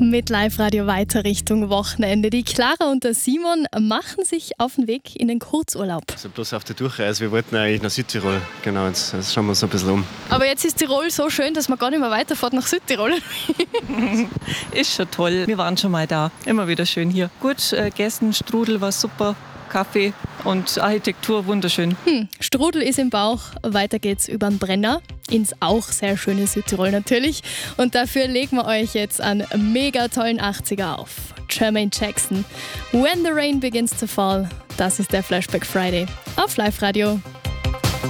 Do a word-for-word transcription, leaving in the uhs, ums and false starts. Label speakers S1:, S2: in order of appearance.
S1: Mit Live-Radio weiter Richtung Wochenende. Die Clara und der Simon machen sich auf den Weg in den Kurzurlaub.
S2: Also bloß auf der Durchreise. Wir wollten eigentlich nach Südtirol. Genau, jetzt, jetzt schauen wir uns ein bisschen um.
S1: Aber jetzt ist Tirol so schön, dass man gar nicht mehr weiterfährt nach Südtirol.
S3: Ist schon toll. Wir waren schon mal da. Immer wieder schön hier. Gut äh, gegessen, Strudel war super, Kaffee und Architektur wunderschön.
S1: Hm, Strudel ist im Bauch. Weiter geht's über den Brenner. Ins auch sehr schöne Südtirol natürlich. Und dafür legen wir euch jetzt einen mega tollen achtziger auf. Jermaine Jackson. When the Rain Begins to Fall. Das ist der Flashback Friday auf Live-Radio.